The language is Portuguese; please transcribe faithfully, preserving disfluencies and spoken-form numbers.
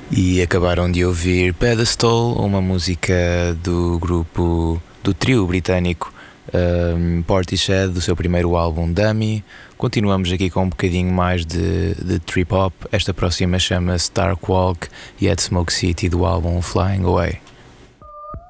E acabaram de ouvir Pedestal, uma música do grupo, do trio britânico um, Portishead, do seu primeiro álbum Dummy. Continuamos aqui com um bocadinho mais de, de trip hop. Esta próxima chama-se Dark Walk e é de Smoke City, do álbum Flying Away.